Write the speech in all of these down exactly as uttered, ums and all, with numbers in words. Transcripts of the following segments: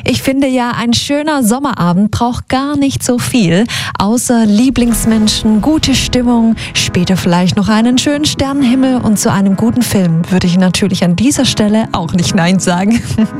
Ich finde ja, ein schöner Sommerabend braucht gar nicht so viel, außer Lieblingsmenschen, gute Stimmung, später vielleicht noch einen schönen Sternenhimmel und zu einem guten Film würde ich natürlich an dieser Stelle auch nicht Nein sagen.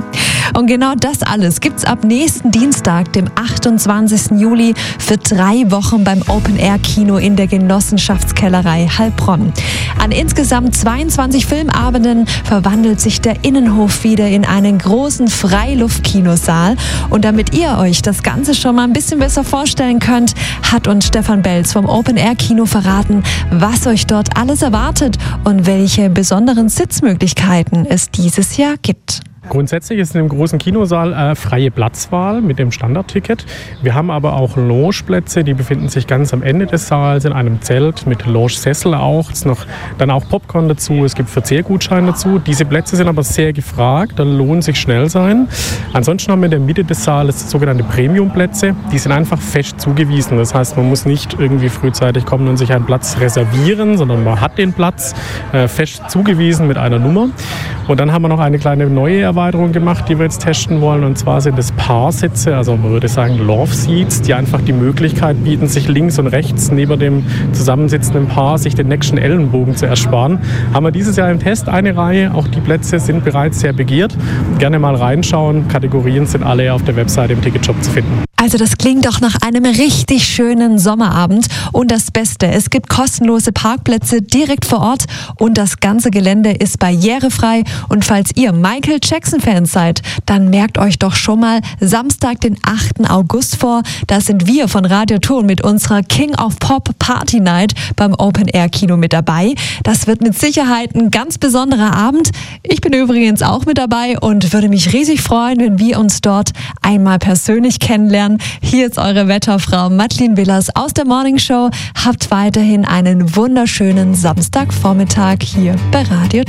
Und genau das alles gibt's ab nächsten Dienstag, dem achtundzwanzigsten Juli, für drei Wochen beim Open-Air-Kino in der Genossenschaftskellerei Heilbronn. An insgesamt zweiundzwanzig Filmabenden verwandelt sich der Innenhof wieder in einen großen Freiluftkinosaal. Und damit ihr euch das Ganze schon mal ein bisschen besser vorstellen könnt, hat uns Stefan Belz vom Open-Air-Kino verraten, was euch dort alles erwartet und welche besonderen Sitzmöglichkeiten es dieses Jahr gibt. Grundsätzlich ist in dem großen Kinosaal äh, freie Platzwahl mit dem Standardticket. Wir haben aber auch Longeplätze, die befinden sich ganz am Ende des Saals in einem Zelt mit Lounge-Sessel auch. Es ist noch dann auch Popcorn dazu, es gibt Verzehrgutscheine dazu. Diese Plätze sind aber sehr gefragt, da lohnt sich schnell sein. Ansonsten haben wir in der Mitte des Saales sogenannte Premium-Plätze. Die sind einfach fest zugewiesen. Das heißt, man muss nicht irgendwie frühzeitig kommen und sich einen Platz reservieren, sondern man hat den Platz äh, fest zugewiesen mit einer Nummer. Und dann haben wir noch eine kleine neue Erweiterung gemacht, die wir jetzt testen wollen. Und zwar sind es Paarsitze, also man würde sagen Love Seats, die einfach die Möglichkeit bieten, sich links und rechts neben dem zusammensitzenden Paar sich den nächsten Ellenbogen zu ersparen. Haben wir dieses Jahr im Test eine Reihe. Auch die Plätze sind bereits sehr begehrt. Gerne mal reinschauen. Kategorien sind alle auf der Webseite im Ticketshop zu finden. Also das klingt doch nach einem richtig schönen Sommerabend. Und das Beste, es gibt kostenlose Parkplätze direkt vor Ort und das ganze Gelände ist barrierefrei. Und falls ihr Michael Jackson-Fans seid, dann merkt euch doch schon mal Samstag, den achten August vor. Da sind wir von Radio Ton mit unserer King of Pop Party Night beim Open-Air-Kino mit dabei. Das wird mit Sicherheit ein ganz besonderer Abend. Ich bin übrigens auch mit dabei und würde mich riesig freuen, wenn wir uns dort einmal persönlich kennenlernen. Hier ist eure Wetterfrau Madeleine Willers aus der Morning Show. Habt weiterhin einen wunderschönen Samstagvormittag hier bei Radio